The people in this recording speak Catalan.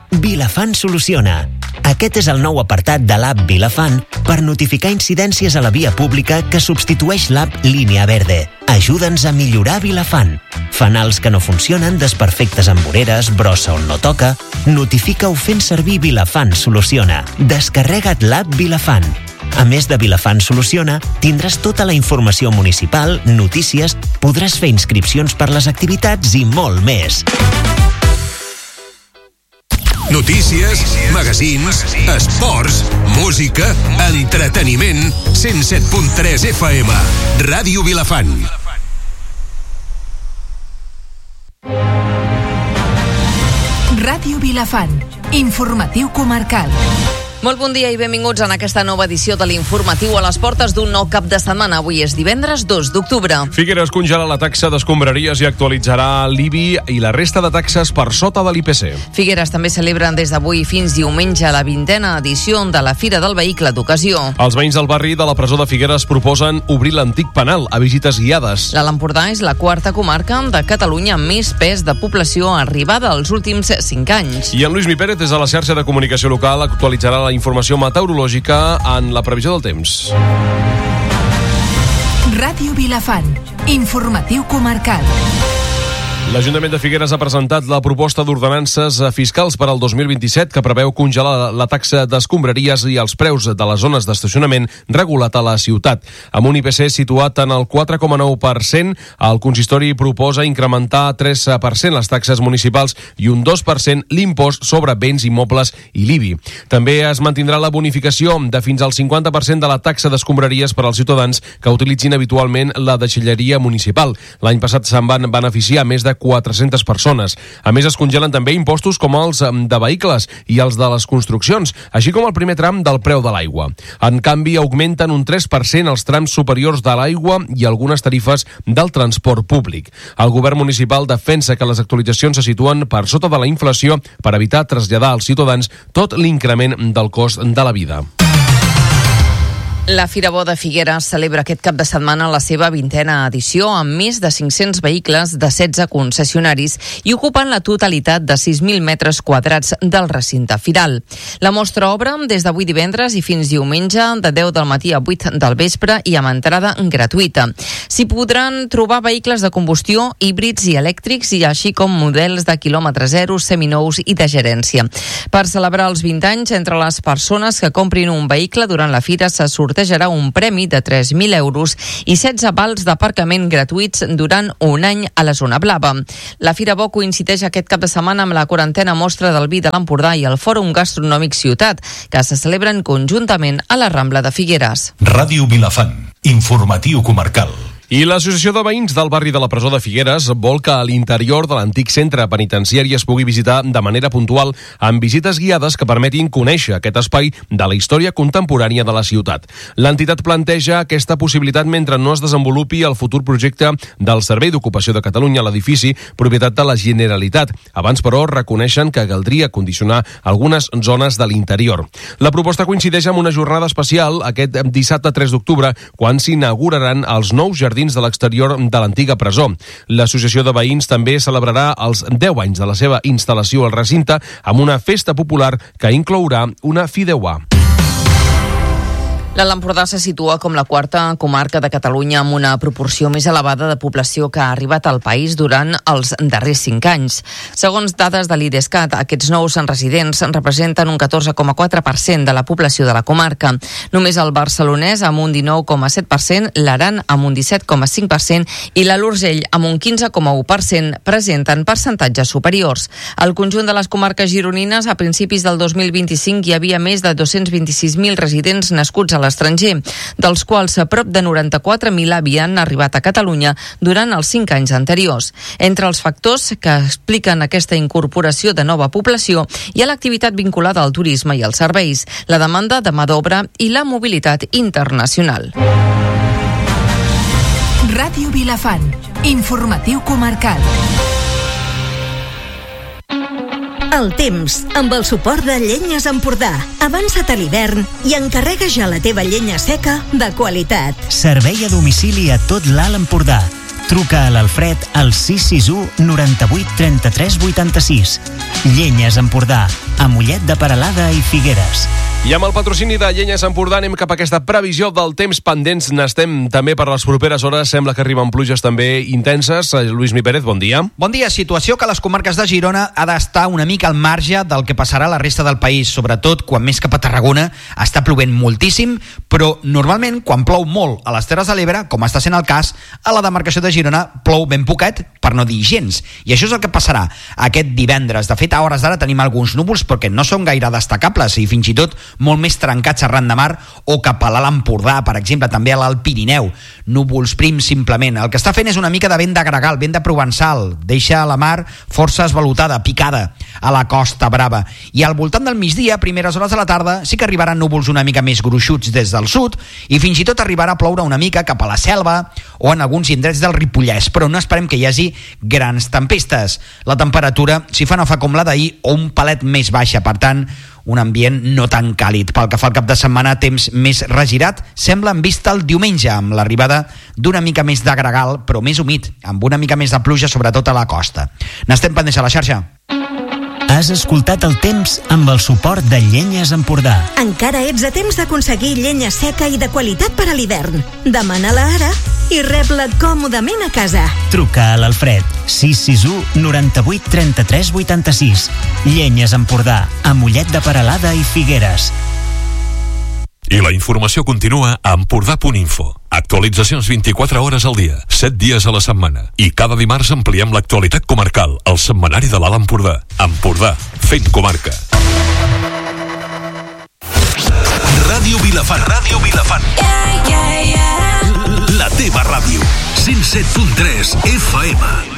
Vilafant soluciona. Aquest és el nou apartat de l'app Vilafant per notificar incidències a la via pública que substitueix l'app Línia Verde. Ajuda'ns a millorar Vilafant. Fanals que no funcionen, desperfectes amb voreres, brossa on no toca... Notifica-ho fent servir Vilafant Soluciona. Descarrega't l'app Vilafant. A més de Vilafant Soluciona, tindràs tota la informació municipal, notícies, podràs fer inscripcions per les activitats i molt més. Notícies, magazins, esports, música, entreteniment, 107.3 FM, Ràdio Vilafant. Ràdio Vilafant, informatiu comarcal. Molt bon dia i benvinguts en aquesta nova edició de l'Informatiu a les portes d'un nou cap de setmana. Avui és divendres 2 d'octubre. Figueres congela la taxa d'escombraries i actualitzarà l'IBI i la resta de taxes per sota de l'IPC. Figueres també celebren des d'avui fins diumenge la 20a edició de la Fira del Vehicle d'Ocasió. Els veïns del barri de la presó de Figueres proposen obrir l'antic penal a visites guiades. L'Alt Empordà és la quarta comarca de Catalunya amb més pes de població arribada als últims 5 anys. I en Lluís Mi Pérez, des de la xarxa de comunicació local, actualitzarà la informació meteorològica en la previsió del temps. Ràdio Vilafant, informatiu comarcal. L'Ajuntament de Figueres ha presentat la proposta d'ordenances fiscals per al 2027 que preveu congelar la taxa d'escombraries i els preus de les zones d'estacionament regulat a la ciutat. Amb un IPC situat en el 4,9%, el consistori proposa incrementar 3% les taxes municipals i un 2% l'impost sobre béns immobles i l'IBI. També es mantindrà la bonificació de fins al 50% de la taxa d'escombraries per als ciutadans que utilitzin habitualment la deixalleria municipal. L'any passat se'n van beneficiar més de 400 persones. A més, es congelen també impostos com els de vehicles i els de les construccions, així com el primer tram del preu de l'aigua. En canvi, augmenten un 3% els trams superiors de l'aigua i algunes tarifes del transport públic. El govern municipal defensa que les actualitzacions se situen per sota de la inflació per evitar traslladar als ciutadans tot l'increment del cost de la vida. La Fira Bo de Figueres celebra aquest cap de setmana la seva 20a edició amb més de 500 vehicles de 16 concessionaris i ocupen la totalitat de 6.000 metres quadrats del recinte firal. La mostra obre des d'avui divendres i fins diumenge de 10 del matí a 8 del vespre i amb entrada gratuïta. S'hi podran trobar vehicles de combustió, híbrids i elèctrics i així com models de quilòmetre zero, seminous i de gerència. Per celebrar els 20 anys, entre les persones que comprin un vehicle durant la fira se sortejarà un premi de 3.000 euros i 16 vals d'aparcament gratuïts durant un any a la zona blava. La Fira Bo coincideix aquest cap de setmana amb la 40a mostra del vi de l'Empordà i el Fòrum Gastronòmic Ciutat, que se celebren conjuntament a la Rambla de Figueres. Ràdio Vilafant, informatiu comarcal. I l'Associació de Veïns del barri de la presó de Figueres vol que a l'interior de l'antic centre penitenciari es pugui visitar de manera puntual amb visites guiades que permetin conèixer aquest espai de la història contemporània de la ciutat. L'entitat planteja aquesta possibilitat mentre no es desenvolupi el futur projecte del Servei d'Ocupació de Catalunya a l'edifici, propietat de la Generalitat. Abans, però, reconeixen que caldria condicionar algunes zones de l'interior. La proposta coincideix amb una jornada especial aquest dissabte 3 d'octubre, quan s'inauguraran els nous jardins de l'exterior de l'antiga presó. L'Associació de Veïns també celebrarà els 10 anys de la seva instal·lació al recinte amb una festa popular que inclourà una fideuà. L'Alt Empordà se situa com la quarta comarca de Catalunya amb una proporció més elevada de població que ha arribat al país durant els darrers 5 anys. Segons dades de l'IDESCAT, aquests nous residents representen un 14,4% de la població de la comarca. Només el barcelonès amb un 19,7%, l'Aran amb un 17,5% i l'Alt Urgell amb un 15,1% presenten percentatges superiors. Al conjunt de les comarques gironines, a principis del 2025 hi havia més de 226.000 residents nascuts a l'estranger, dels quals a prop de 94.000 havien arribat a Catalunya durant els 5 anys anteriors. Entre els factors que expliquen aquesta incorporació de nova població hi ha l'activitat vinculada al turisme i als serveis, la demanda de mà d'obra i la mobilitat internacional. Ràdio Vilafant, informatiu comarcal. El temps, amb el suport de Llenyes Empordà. Avança't a l'hivern i encarrega ja la teva llenya seca de qualitat. Servei a domicili a tot l'Alt Empordà. Truca a l'Alfred al 661 98 33 86. Llenyes Empordà. a Mollet de Peralada i Figueres. I amb el patrocini de Llenyes Empordà anem cap a aquesta previsió del temps pendents. N'estem també per les properes hores. Sembla que arriben pluges també intenses. Lluís Mi Pérez, bon dia. Bon dia. Situació que a les comarques de Girona ha d'estar una mica al marge del que passarà a la resta del país, sobretot quan més cap a Tarragona està plovent moltíssim, però normalment quan plou molt a les Terres de l'Ebre, com està sent el cas, a la demarcació de Girona plou ben poquet, per no dir gens. I això és el que passarà aquest divendres. De fet, a hores d'ara tenim alguns núvols perquè no són gaire destacables i fins i tot molt més trencats arran de mar o cap a l'Alt Empordà, per exemple, també a l'Alt Pirineu. Núvols prims, simplement. El que està fent és una mica de vent de gregal, vent de provençal. Deixa la mar força esvalutada, picada a la Costa Brava. I al voltant del migdia, primeres hores de la tarda, sí que arribaran núvols una mica més gruixuts des del sud i fins i tot arribarà a ploure una mica cap a la Selva o en alguns indrets del Ripollès, però no esperem que hi hagi grans tempestes. La temperatura, si fa no fa com la d'ahir, o un palet més baixa, per tant, un ambient no tan càlid. Pel que fa al cap de setmana, temps més regirat sembla en vista el diumenge, amb l'arribada d'una mica més de gregal, però més humit, amb una mica més de pluja, sobretot a la costa. N'estem pendents a la xarxa. Has escoltat el temps amb el suport de Llenyes Empordà. Encara ets a temps d'aconseguir llenya seca i de qualitat per a l'hivern. Demana-la ara i rep-la còmodament a casa. Truca a l'Alfred 661 98 33 86. Llenyes Empordà, a Mollet de Peralada i Figueres. I la informació continua a Empordà.info. Actualitzacions 24 hores al dia, 7 dies a la setmana. I cada dimarts ampliem l'actualitat comarcal, al setmanari de l'Alt Empordà. Empordà, fent comarca. Ràdio Vilafant. Ràdio Vilafant. La teva ràdio. 107.3 FM.